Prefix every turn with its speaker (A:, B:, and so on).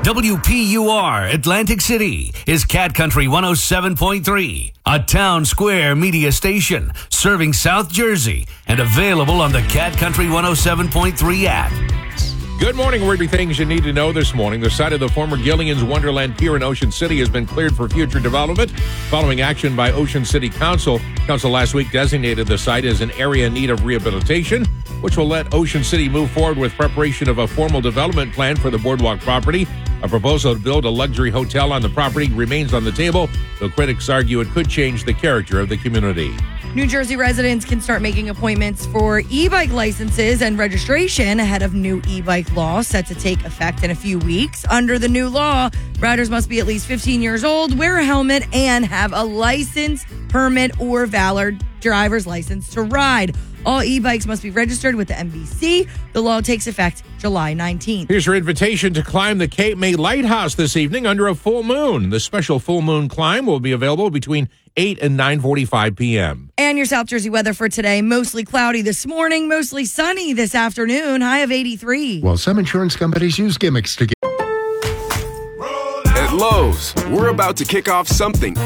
A: WPUR Atlantic City is Cat Country 107.3, a town square media station serving South Jersey and available on the Cat Country 107.3 app.
B: Good morning. We're things you need to know this morning. The site of the former Gillian's Wonderland Pier in Ocean City has been cleared for future development following action by Ocean City Council. Council last week designated the site as an area in need of rehabilitation, which will let Ocean City move forward with preparation of a formal development plan for the boardwalk property. A proposal to build a luxury hotel on the property remains on the table, though critics argue it could change the character of the community.
C: New Jersey residents can start making appointments for e-bike licenses and registration ahead of new e-bike law set to take effect in a few weeks. Under the new law, riders must be at least 15 years old, wear a helmet, and have a license, permit, or valid driver's license to ride. All e-bikes must be registered with the MBC. The law takes effect July 19th.
B: Here's your invitation to climb the Cape May Lighthouse this evening under a full moon. The special full moon climb will be available between 8 and 9:45 p.m.
C: And your South Jersey weather for today, mostly cloudy this morning, mostly sunny this afternoon, high of 83.
D: Well, some insurance companies use gimmicks to get...
E: At Lowe's, we're about to kick off something